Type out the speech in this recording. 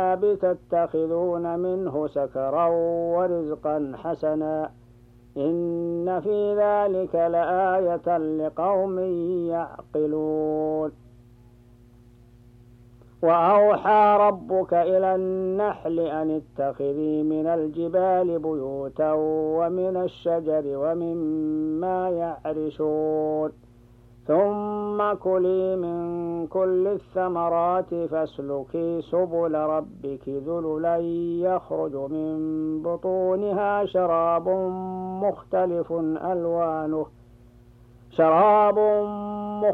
بتتخذون منه سكرا ورزقا حسنا إن في ذلك لآية لقوم يعقلون. وأوحى ربك إلى النحل أن اتخذي من الجبال بيوتا ومن الشجر ومما يعرشون ثم كلي من كل الثمرات فاسلكي سبل ربك ذللا يخرج من بطونها شراب مختلف